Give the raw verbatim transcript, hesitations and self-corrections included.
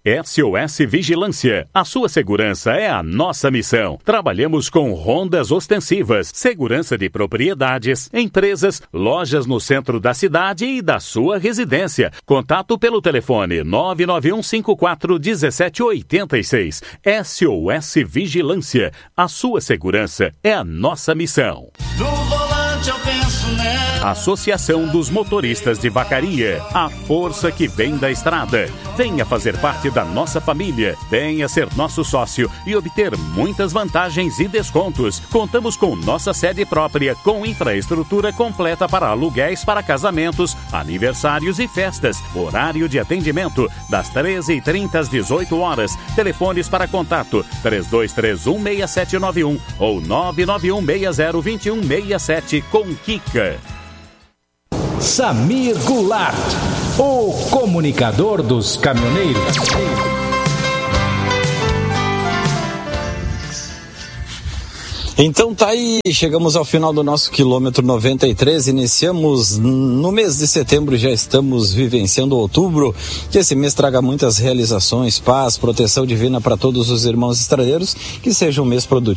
S O S Vigilância. A sua segurança é a nossa missão. Trabalhamos com rondas ostensivas, segurança de propriedades, empresas, lojas no centro da cidade e da sua residência. Contato pelo telefone nove nove um cinco quatro um sete oito seis. S O S Vigilância. A sua segurança é a nossa missão. No volante eu penso nela. Associação dos Motoristas de Vacaria. A força que vem da estrada. Venha fazer parte da nossa família. Venha ser nosso sócio e obter muitas vantagens e descontos. Contamos com nossa sede própria, com infraestrutura completa para aluguéis para casamentos, aniversários e festas. Horário de atendimento das treze e trinta às dezoito horas. Telefones para contato três dois três um seis sete nove um ou nove nove um seis zero dois um seis sete com Kika. Samir Goulart, o comunicador dos caminhoneiros. Então tá aí, chegamos ao final do nosso quilômetro noventa e três, iniciamos no mês de setembro, já estamos vivenciando outubro, que esse mês traga muitas realizações, paz, proteção divina para todos os irmãos estradeiros, que seja um mês produtivo.